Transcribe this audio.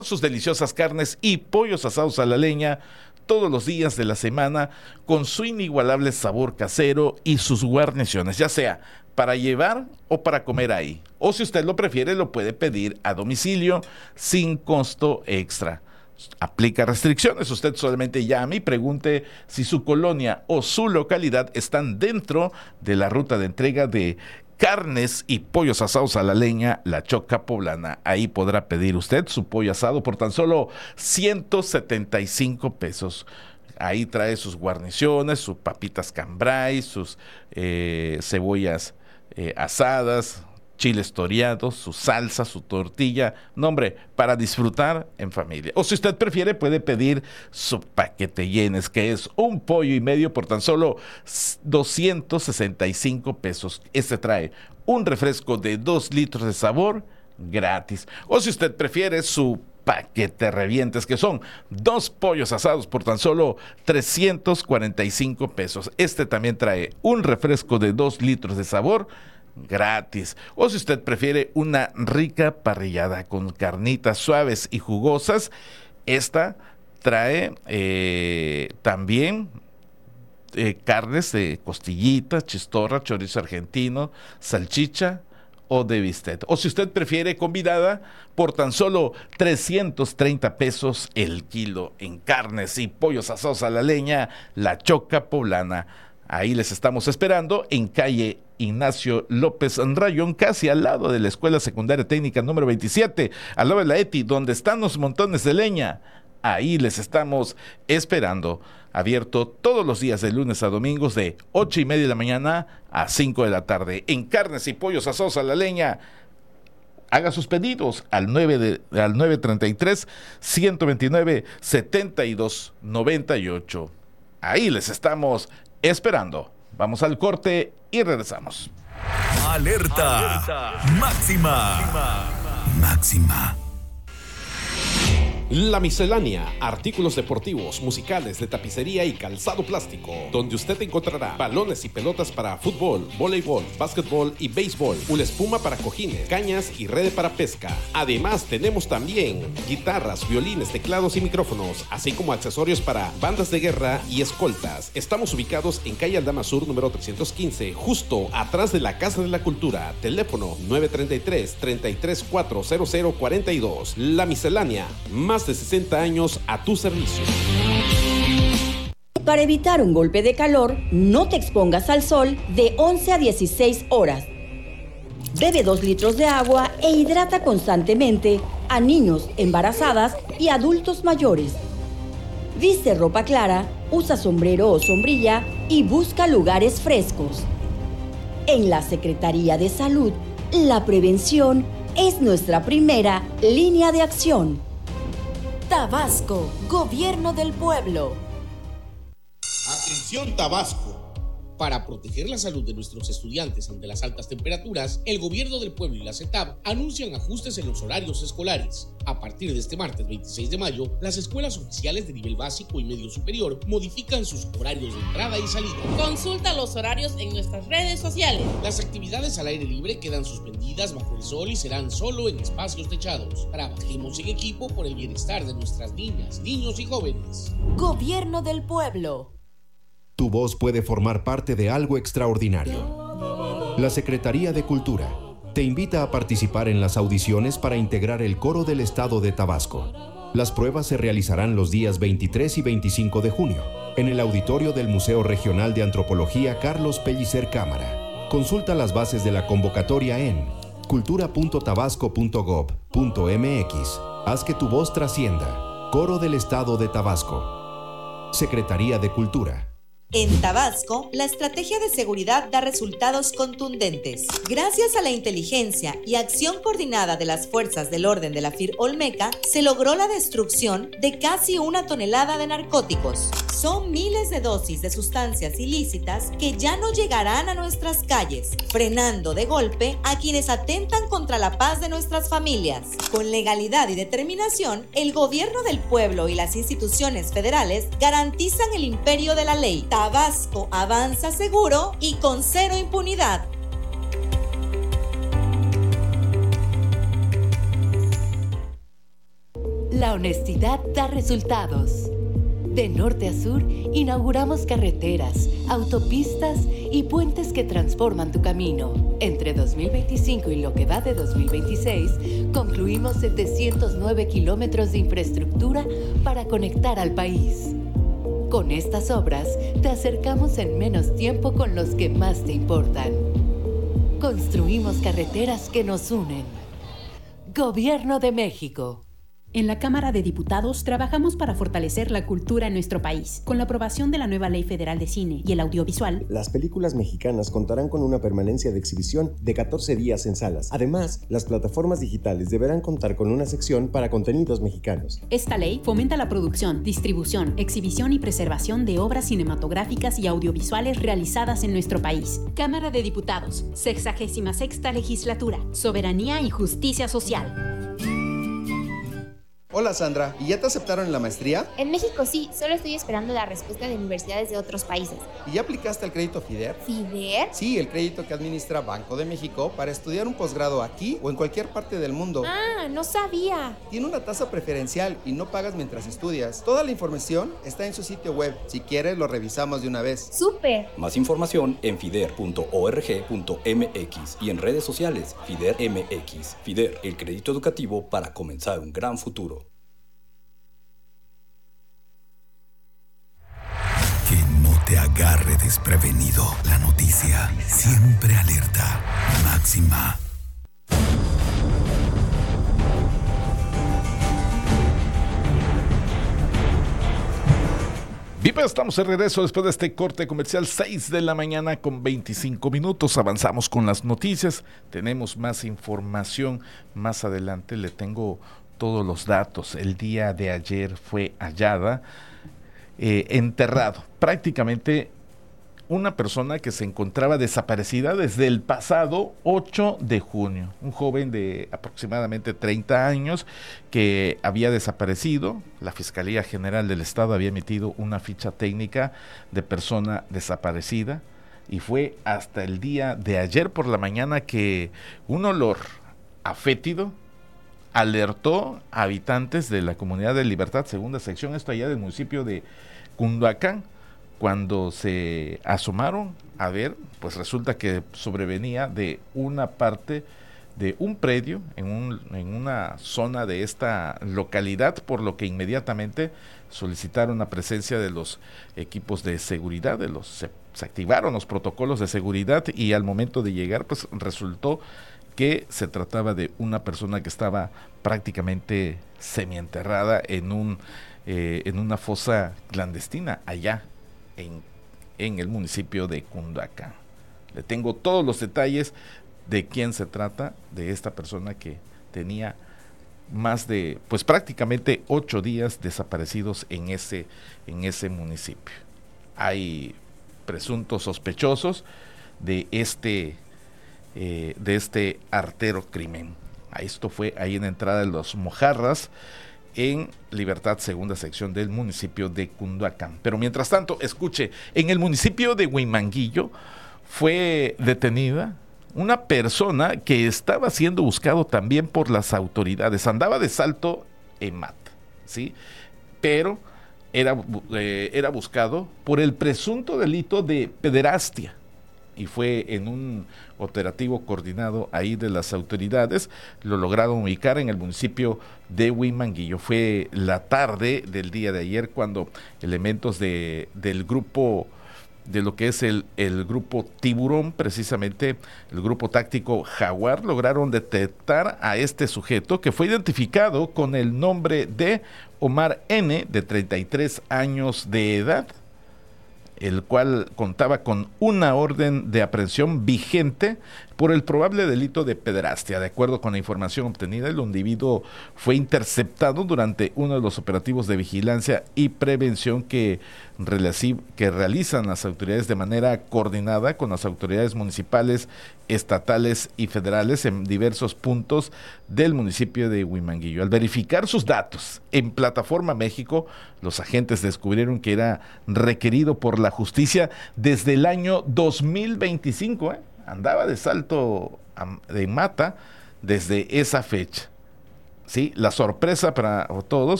sus deliciosas carnes y pollos asados a la leña todos los días de la semana con su inigualable sabor casero y sus guarniciones, ya sea para llevar o para comer ahí. O si usted lo prefiere, lo puede pedir a domicilio sin costo extra. Aplica restricciones. Usted solamente llame y pregunte si su colonia o su localidad están dentro de la ruta de entrega de carnes y pollos asados a la leña, La Choca Poblana. Ahí podrá pedir usted su pollo asado por tan solo 175 pesos. Ahí trae sus guarniciones, sus papitas cambray, sus cebollas asadas, chiles toreados, su salsa, su tortilla. No, hombre, para disfrutar en familia. O si usted prefiere, puede pedir su paquete llenes, que es un pollo y medio por tan solo 265 pesos. Este trae un refresco de 2 litros de sabor gratis. O si usted prefiere, su paquete revientes, que son 2 pollos asados por tan solo 345 pesos. Este también trae un refresco de 2 litros de sabor gratis. O si usted prefiere una rica parrillada con carnitas suaves y jugosas, esta trae también carnes de costillita, chistorra, chorizo argentino, salchicha o de bistec. O si usted prefiere convidada, por tan solo 330 pesos el kilo en carnes y pollos asados a la leña, La Choca Poblana. Ahí les estamos esperando en calle Ignacio López Rayón, casi al lado de la Escuela Secundaria Técnica número 27, al lado de la ETI, donde están los montones de leña. Ahí les estamos esperando. Abierto todos los días de lunes a domingos de 8:30 de la mañana a 5 de la tarde. En carnes y pollos asados a la leña. Haga sus pedidos al 933-129-7298. Ahí les estamos esperando. Vamos al corte y regresamos. Alerta máxima. Máxima. La Miscelánea, artículos deportivos, musicales, de tapicería y calzado plástico, donde usted encontrará balones y pelotas para fútbol, voleibol, básquetbol y béisbol, una espuma para cojines, cañas y red para pesca. Además, tenemos también guitarras, violines, teclados y micrófonos, así como accesorios para bandas de guerra y escoltas. Estamos ubicados en calle Aldama Sur, número 315, justo atrás de la Casa de la Cultura. Teléfono 933-334-0042. La Miscelánea, más de 60 años a tu servicio. Para evitar un golpe de calor, no te expongas al sol de 11 a 16 horas. Bebe 2 litros de agua e hidrata constantemente a niños, embarazadas y adultos mayores. Viste ropa clara, usa sombrero o sombrilla y busca lugares frescos. En la Secretaría de Salud, la prevención es nuestra primera línea de acción. Tabasco, Gobierno del Pueblo. Atención Tabasco. Para proteger la salud de nuestros estudiantes ante las altas temperaturas, el Gobierno del Pueblo y la CETAP anuncian ajustes en los horarios escolares. A partir de este martes 26 de mayo, las escuelas oficiales de nivel básico y medio superior modifican sus horarios de entrada y salida. Consulta los horarios en nuestras redes sociales. Las actividades al aire libre quedan suspendidas bajo el sol y serán solo en espacios techados. Trabajemos en equipo por el bienestar de nuestras niñas, niños y jóvenes. Gobierno del Pueblo. Tu voz puede formar parte de algo extraordinario. La Secretaría de Cultura te invita a participar en las audiciones para integrar el coro del estado de Tabasco. Las pruebas se realizarán los días 23 y 25 de junio en el auditorio del Museo Regional de Antropología Carlos Pellicer Cámara. Consulta las bases de la convocatoria en cultura.tabasco.gov.mx. Haz que tu voz trascienda. Coro del estado de Tabasco. Secretaría de Cultura. En Tabasco, la estrategia de seguridad da resultados contundentes. Gracias a la inteligencia y acción coordinada de las fuerzas del orden de la FIR Olmeca, se logró la destrucción de casi 1 tonelada de narcóticos. Son miles de dosis de sustancias ilícitas que ya no llegarán a nuestras calles, frenando de golpe a quienes atentan contra la paz de nuestras familias. Con legalidad y determinación, el gobierno del pueblo y las instituciones federales garantizan el imperio de la ley. Tabasco avanza seguro y con cero impunidad. La honestidad da resultados. De norte a sur, inauguramos carreteras, autopistas y puentes que transforman tu camino. Entre 2025 y lo que va de 2026, concluimos 709 kilómetros de infraestructura para conectar al país. Con estas obras, te acercamos en menos tiempo con los que más te importan. Construimos carreteras que nos unen. Gobierno de México. En la Cámara de Diputados trabajamos para fortalecer la cultura en nuestro país. Con la aprobación de la nueva Ley Federal de Cine y el Audiovisual, las películas mexicanas contarán con una permanencia de exhibición de 14 días en salas. Además, las plataformas digitales deberán contar con una sección para contenidos mexicanos. Esta ley fomenta la producción, distribución, exhibición y preservación de obras cinematográficas y audiovisuales realizadas en nuestro país. Cámara de Diputados, 66ª Legislatura, Soberanía y Justicia Social. Hola Sandra, ¿y ya te aceptaron en la maestría? En México sí, solo estoy esperando la respuesta de universidades de otros países. ¿Y ya aplicaste al crédito FIDER? ¿FIDER? Sí, el crédito que administra Banco de México para estudiar un posgrado aquí o en cualquier parte del mundo. Ah, no sabía. Tiene una tasa preferencial y no pagas mientras estudias. Toda la información está en su sitio web. Si quieres, lo revisamos de una vez. ¡Súper! Más información en fider.org.mx y en redes sociales FIDER MX. FIDER, el crédito educativo para comenzar un gran futuro. Te agarre desprevenido. La noticia siempre alerta. Máxima. Bien, pues estamos de regreso después de este corte comercial, 6 de la mañana con 25 minutos. Avanzamos con las noticias. Tenemos más información. Más adelante le tengo todos los datos. El día de ayer fue hallada enterrado prácticamente una persona que se encontraba desaparecida desde el pasado 8 de junio, un joven de aproximadamente 30 años que había desaparecido. La Fiscalía General del Estado había emitido una ficha técnica de persona desaparecida y fue hasta el día de ayer por la mañana que un olor a fétido alertó a habitantes de la comunidad de Libertad, segunda sección, esto allá del municipio de Cunduacán. Cuando se asomaron a ver, pues resulta que sobrevenía de una parte de un predio en una zona de esta localidad, por lo que inmediatamente solicitaron la presencia de los equipos de seguridad, se activaron los protocolos de seguridad y al momento de llegar, pues resultó que se trataba de una persona que estaba prácticamente semienterrada en una fosa clandestina allá en el municipio de Cunduacán. Le tengo todos los detalles de quién se trata, de esta persona que tenía más de, pues prácticamente 8 días desaparecidos en ese municipio. Hay presuntos sospechosos de este artero crimen. Esto fue ahí en la entrada de Los Mojarras, en Libertad, segunda sección del municipio de Cunduacán. Pero mientras tanto, escuche, en el municipio de Huimanguillo fue detenida una persona que estaba siendo buscado también por las autoridades. Andaba de salto en mata, ¿sí? Pero era buscado por el presunto delito de pederastia. Y fue en un operativo coordinado ahí de las autoridades, lo lograron ubicar en el municipio de Huimanguillo. Fue la tarde del día de ayer cuando elementos del grupo, de lo que es el grupo Tiburón, precisamente el grupo táctico Jaguar, lograron detectar a este sujeto que fue identificado con el nombre de Omar N., de 33 años de edad, el cual contaba con una orden de aprehensión vigente por el probable delito de pederastia. De acuerdo con la información obtenida, el individuo fue interceptado durante uno de los operativos de vigilancia y prevención que realizan las autoridades de manera coordinada con las autoridades municipales, estatales y federales en diversos puntos del municipio de Huimanguillo. Al verificar sus datos en Plataforma México, los agentes descubrieron que era requerido por la justicia desde el año 2025, andaba de salto de mata desde esa fecha. Sí, la sorpresa para todos